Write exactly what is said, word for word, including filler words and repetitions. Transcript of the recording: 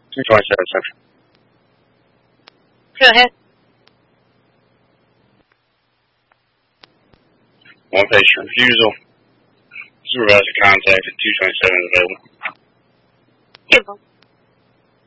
two twenty-seven Central. Go ahead. One patient refusal. Supervisor contact at two twenty-seven is available. Give them.